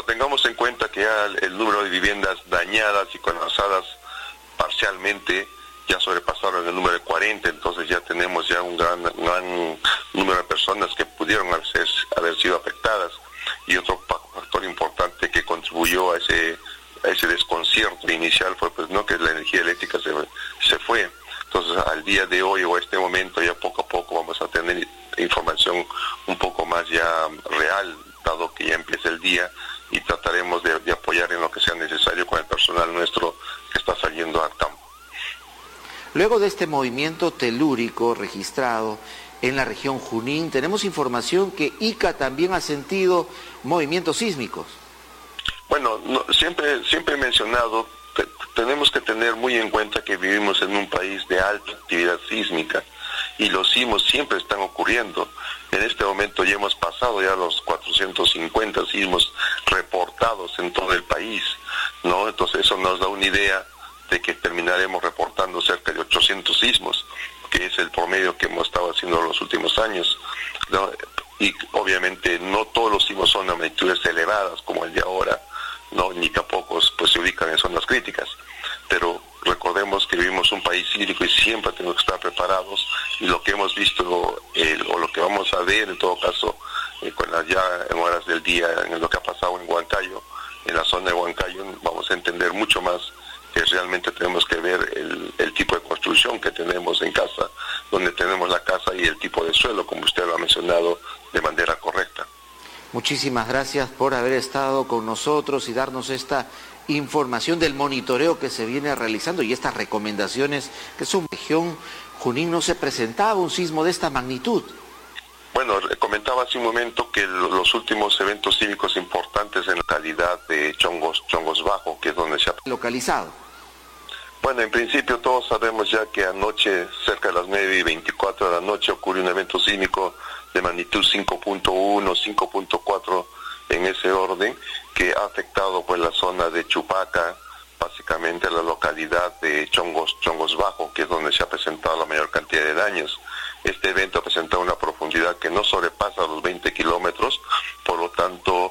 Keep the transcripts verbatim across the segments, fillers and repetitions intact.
tengamos en cuenta que ya el, el número de viviendas dañadas y colapsadas parcialmente ya sobrepasaron el número de cuarenta, entonces ya tenemos ya un gran, gran número de personas que pudieron haber, haber sido afectadas. Y otro factor importante que contribuyó a ese, a ese desconcierto inicial fue pues no que la energía eléctrica se, se fue. Entonces al día de hoy o a este momento ya poco a poco vamos a tener información un poco más ya real, dado que ya empieza el día, y trataremos de, de apoyar en lo que sea necesario con el personal nuestro que está saliendo al campo. Luego de este movimiento telúrico registrado en la región Junín, tenemos información que Ica también ha sentido movimientos sísmicos. Bueno, no, siempre, siempre he mencionado, te, tenemos que tener muy en cuenta que vivimos en un país de alta actividad sísmica y los sismos siempre están ocurriendo. En este momento ya hemos pasado ya los cuatrocientos cincuenta sismos reportados en todo el país, ¿no? Entonces eso nos da una idea de que terminaremos reportando cerca de ochocientos sismos, que es el promedio que hemos estado haciendo los últimos años, ¿no? Y obviamente no todos los sismos son a magnitudes elevadas como el de ahora, no, ni tampoco pues se ubican en zonas críticas, pero recordemos que vivimos un país sísmico y siempre tenemos que estar preparados, y lo que hemos visto eh, o lo que vamos a ver en todo caso eh, con las ya en horas del día en lo que ha pasado en Huancayo, en la zona de Huancayo, vamos a entender mucho más que realmente tenemos que ver el, el tipo de construcción que tenemos en casa, donde tenemos la casa, y el tipo de suelo, como usted lo ha mencionado, de manera correcta. Muchísimas gracias por haber estado con nosotros y darnos esta información del monitoreo que se viene realizando y estas recomendaciones, que en su región Junín no se presentaba un sismo de esta magnitud. Bueno, comentaba hace un momento que los últimos eventos sísmicos importantes en la localidad de Chongos, Chongos Bajo, que es donde se ha localizado. Bueno, en principio todos sabemos ya que anoche, cerca de las nueve y veinticuatro de la noche, ocurrió un evento sísmico de magnitud cinco punto uno, cinco punto cuatro en ese orden, que ha afectado pues la zona de Chupaca, básicamente la localidad de Chongos, Chongos Bajo, que es donde se ha presentado la mayor cantidad de daños. Este evento ha presentado una profundidad que no sobrepasa los veinte kilómetros, por lo tanto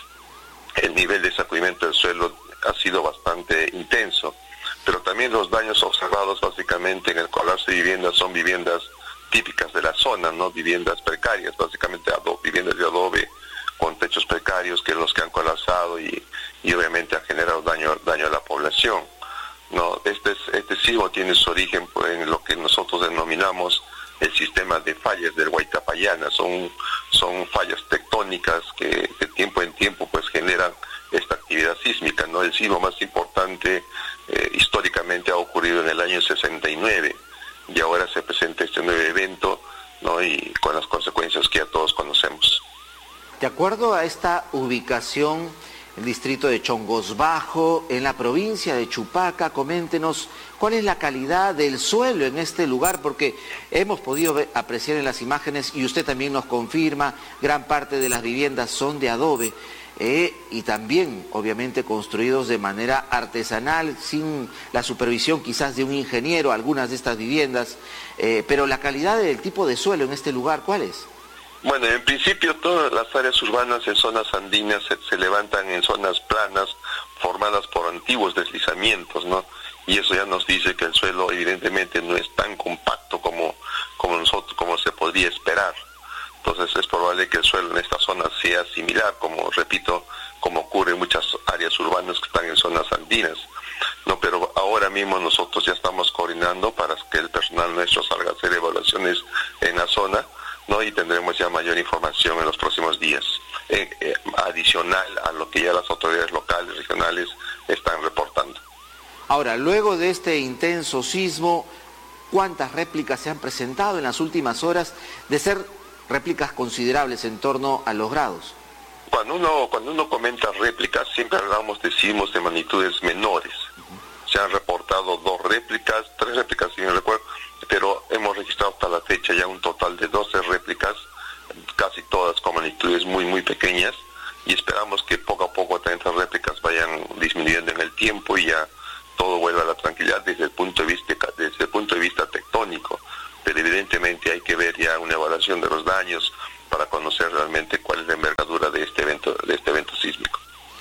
el nivel de sacudimiento del suelo ha sido bastante intenso. Pero también los daños observados básicamente en el colapso de viviendas son viviendas típicas de la zona, ¿no? Viviendas precarias, básicamente adobe, viviendas de adobe con techos precarios, que los que han colapsado y, y obviamente han generado daño, daño a la población, ¿no? Este, este sismo tiene su origen en lo que nosotros denominamos el sistema de fallas del Huaytapallana. Son, son fallas tectónicas que de tiempo en tiempo pues generan esta actividad sísmica, ¿no? El sismo más importante eh, históricamente ha ocurrido en el año sesenta y nueve, y ahora se presenta este nuevo evento, ¿no? Y con las consecuencias que ya todos conocemos. De acuerdo a esta ubicación, el distrito de Chongos Bajo, en la provincia de Chupaca, coméntenos cuál es la calidad del suelo en este lugar, porque hemos podido ver, apreciar en las imágenes, y usted también nos confirma, gran parte de las viviendas son de adobe, eh, y también obviamente construidos de manera artesanal, sin la supervisión quizás de un ingeniero, algunas de estas viviendas, eh, pero la calidad del tipo de suelo en este lugar, ¿cuál es? Bueno, en principio todas las áreas urbanas en zonas andinas se, se levantan en zonas planas formadas por antiguos deslizamientos, ¿no? Y eso ya nos dice que el suelo evidentemente no es tan compacto como, como, nosotros, como se podría esperar. Entonces es probable que el suelo en esta zona sea similar, como repito, como ocurre en muchas áreas urbanas que están en zonas andinas, ¿no? Pero ahora mismo nosotros ya estamos coordinando para que el personal nuestro salga a hacer evaluaciones en la zona, ¿no? Y tendremos ya mayor información en los próximos días, eh, eh, adicional a lo que ya las autoridades locales, regionales están reportando. Ahora, luego de este intenso sismo, ¿cuántas réplicas se han presentado en las últimas horas, de ser réplicas considerables en torno a los grados? Cuando uno, cuando uno comenta réplicas, siempre hablamos de sismos de magnitudes menores. Uh-huh. Se han reportado dos réplicas, tres réplicas, si no recuerdo, pero hemos registrado hasta la fecha ya un total de doce réplicas, casi todas con magnitudes muy muy pequeñas, y esperamos que poco a poco estas réplicas vayan disminuyendo en el tiempo y ya todo vuelva a la tranquilidad desde el punto de vista desde el punto de vista tectónico. Pero evidentemente hay que ver ya una evaluación de los daños para conocer realmente cuál es la envergadura de este evento de este evento sísmico.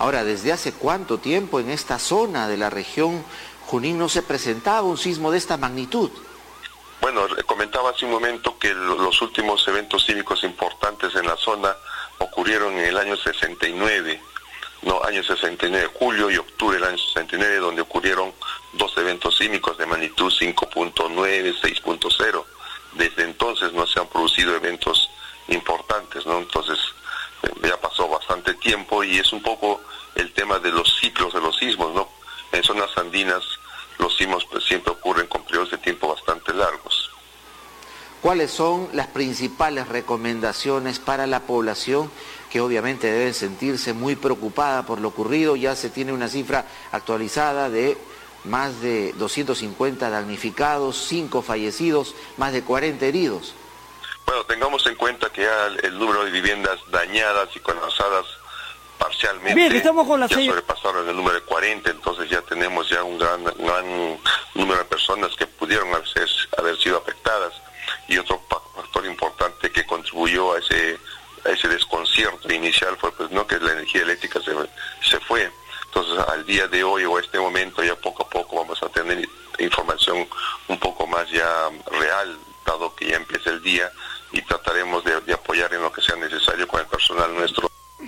Ahora, ¿desde hace cuánto tiempo en esta zona de la región Junín no se presentaba un sismo de esta magnitud? Bueno, comentaba hace un momento que los últimos eventos sísmicos importantes en la zona ocurrieron en el año sesenta y nueve, no, año sesenta y nueve, julio y octubre del año sesenta y nueve, donde ocurrieron dos eventos sísmicos de magnitud cinco punto nueve, seis punto cero. Desde entonces no se han producido eventos importantes, ¿no? Entonces ya pasó bastante tiempo y es un poco el tema de los ciclos de los sismos, ¿no? En zonas andinas los sismos pues siempre ocurren con periodos de tiempo bastante largos. ¿Cuáles son las principales recomendaciones para la población que obviamente debe sentirse muy preocupada por lo ocurrido? Ya se tiene una cifra actualizada de más de doscientos cincuenta damnificados, cinco fallecidos, más de cuarenta heridos. Bueno, tengamos en cuenta que ya el, el número de viviendas dañadas y colapsadas parcialmente Bien, estamos con la ya señora... sobrepasaron el número de cuarenta, entonces ya tenemos ya un gran, gran número de personas que pudieron haber, haber sido afectadas. Y otro factor importante que contribuyó a ese a ese desconcierto inicial fue pues no que la energía eléctrica se, se fue. Entonces al día de hoy o a este momento ya poco a poco vamos a tener información un poco más ya real, dado que ya empieza el día, y trataremos de, de apoyar en lo que sea necesario con el personal nuestro.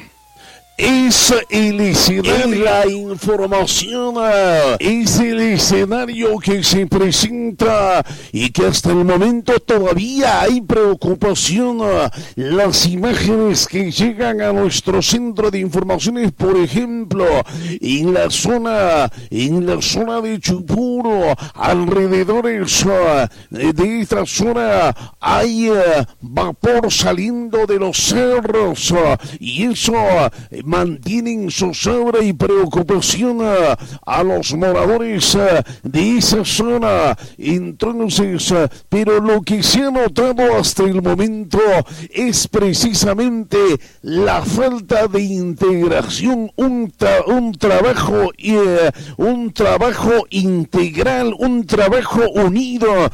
Es el escenario, la información, es el escenario que se presenta y que hasta el momento todavía hay preocupación. Las imágenes que llegan a nuestro centro de informaciones, por ejemplo, en la zona, en la zona de Chupuro, alrededores de esta zona hay vapor saliendo de los cerros y eso mantienen zozobra y preocupación a, a los moradores a, de esa zona. Entonces, a, pero lo que se ha notado hasta el momento es precisamente la falta de integración, un, tra un trabajo eh, un trabajo integral, un trabajo unido.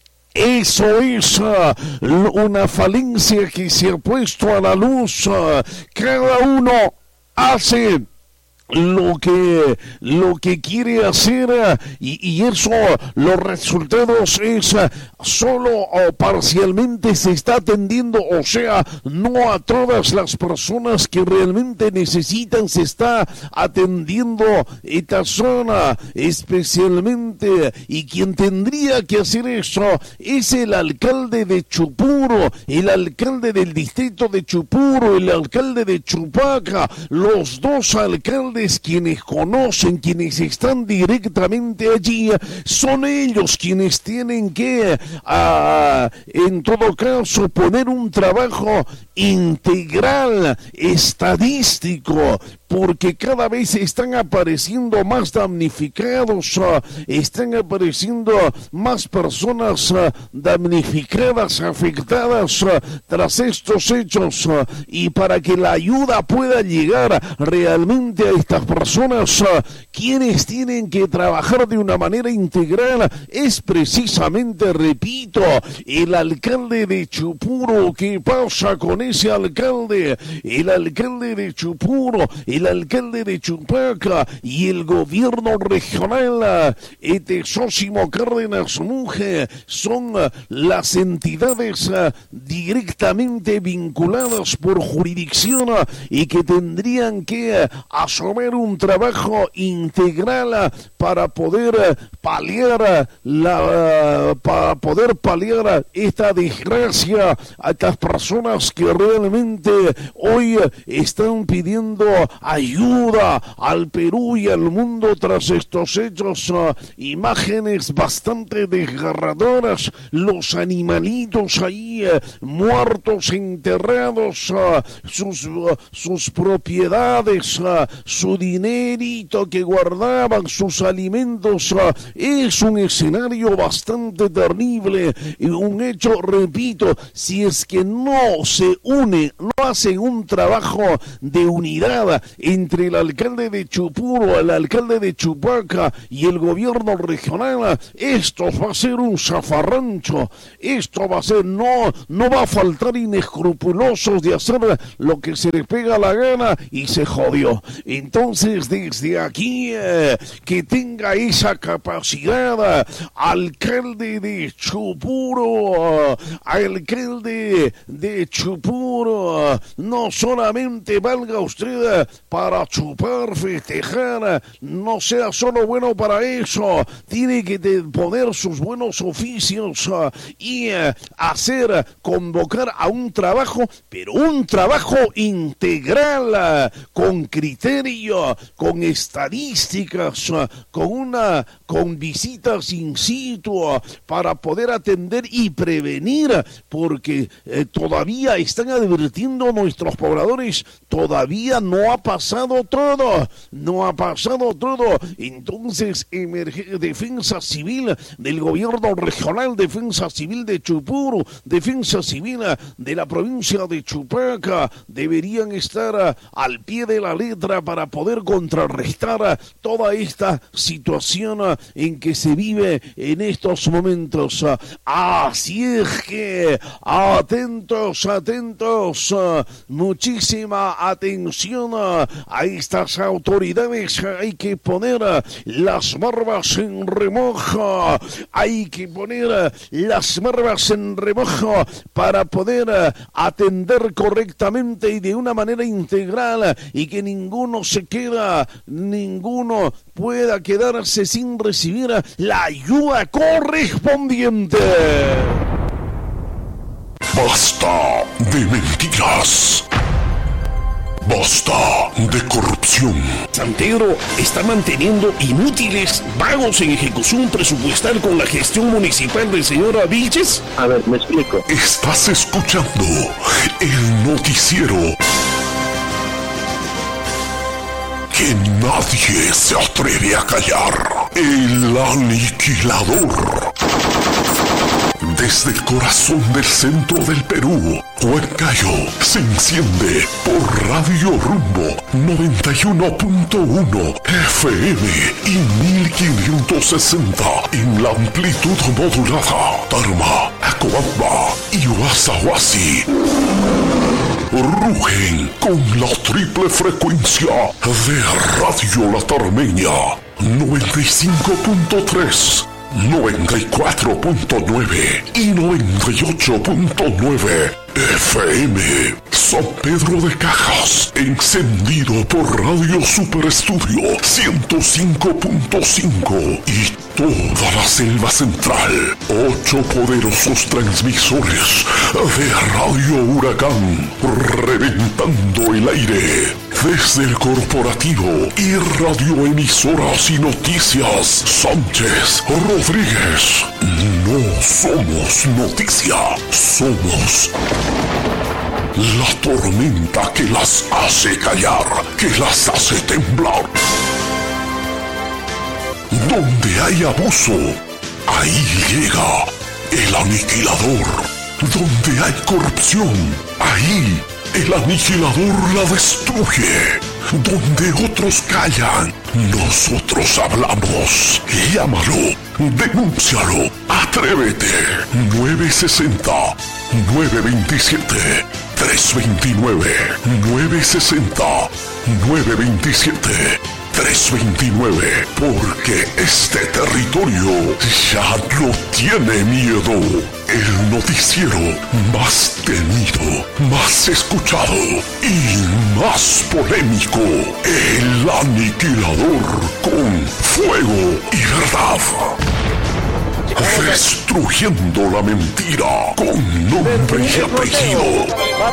Eso es uh, una falencia que se ha puesto a la luz. Uh, cada uno hace lo que lo que quiere hacer uh, y, y eso, los resultados es uh, solo o uh, parcialmente se está atendiendo, o sea, no a todas las personas que realmente necesitan se está atendiendo esta zona especialmente, y quien tendría que hacer eso es el alcalde de Chupuro, el alcalde del distrito de Chupuro, el alcalde de Chupaca, los dos alcaldes quienes conocen, quienes están directamente allí, son ellos quienes tienen que, uh, en todo caso, poner un trabajo integral, estadístico, porque cada vez están apareciendo más damnificados, uh, están apareciendo más personas uh, damnificadas, afectadas uh, tras estos hechos, uh, y para que la ayuda pueda llegar realmente a estas personas, uh, quienes tienen que trabajar de una manera integral es precisamente, repito, el alcalde de Chupuro. ¿Qué pasa con ese alcalde? El alcalde de Chupuro, el alcalde de Chupaca y el gobierno regional, este Sósimo Cárdenas Monge, son las entidades directamente vinculadas por jurisdicción y que tendrían que asumir un trabajo integral para poder paliar la para poder paliar esta desgracia a estas personas que realmente hoy están pidiendo ayuda al Perú y al mundo tras estos hechos. Uh, imágenes bastante desgarradoras, los animalitos ahí uh, muertos, enterrados, uh, sus, uh, sus propiedades, uh, su dinerito que guardaban, sus alimentos. Uh, es un escenario bastante terrible y un hecho, repito, si es que no se une, no hacen un trabajo de unidad entre el alcalde de Chupuro, el alcalde de Chupaca y el gobierno regional, esto va a ser un zafarrancho. Esto va a ser, no, no va a faltar inescrupulosos de hacer lo que se les pega la gana y se jodió. Entonces, Entonces, desde aquí, eh, que tenga esa capacidad, alcalde de Chupuro, alcalde de Chupuro, no solamente valga usted para chupar, festejar, no sea solo bueno para eso, tiene que poner sus buenos oficios uh, y uh, hacer, convocar a un trabajo, pero un trabajo integral, uh, con criterio, con estadísticas, uh, con una, con visitas in situ, uh, para poder atender y prevenir, porque eh, todavía están advirtiendo nuestros pobladores, todavía no ha pasado todo, no ha pasado todo. Entonces, emerge, Defensa Civil del Gobierno Regional, Defensa Civil de Chupuro, Defensa Civil de la provincia de Chupaca, deberían estar al pie de la letra para poder contrarrestar toda esta situación en que se vive en estos momentos. Así es que, atentos, atentos, muchísima atención a estas autoridades, hay que poner las barbas en remojo, hay que poner las barbas en remojo para poder atender correctamente y de una manera integral, y que ninguno se queda, ninguno pueda quedarse sin recibir la ayuda correspondiente. Basta de mentiras. Basta de corrupción. San Pedro está manteniendo inútiles vagos en ejecución presupuestal con la gestión municipal del señor Vilches. A ver, me explico. Estás escuchando el noticiero que nadie se atreve a callar. El Aniquilador. Desde el corazón del centro del Perú, Huancayo se enciende por Radio Rumbo noventa y uno punto uno F M y mil quinientos sesenta en la amplitud modulada. Tarma, Acobamba y Huasahuasi rugen con la triple frecuencia de Radio La Tarmeña noventa y cinco punto tres, noventa y cuatro punto nueve y noventa y ocho punto nueve F M. San Pedro de Cajas, encendido por Radio Super Estudio ciento cinco punto cinco y toda la selva central. Ocho poderosos transmisores de Radio Huracán, reventando el aire. Desde el corporativo y radioemisoras y noticias Sánchez Rodríguez. No somos noticia, somos la tormenta que las hace callar, que las hace temblar. Donde hay abuso, ahí llega el aniquilador. Donde hay corrupción, ahí el aniquilador la destruye. Donde otros callan, nosotros hablamos. Llámalo, denúncialo, atrévete. nueve sesenta, nueve veintisiete, tres veintinueve. nueve sesenta, nueve veintisiete, tres veintinueve. Porque este territorio ya no tiene miedo. El noticiero más temido, más escuchado y más polémico. El Aniquilador, con fuego y verdad. Destruyendo la mentira con nombre y apellido.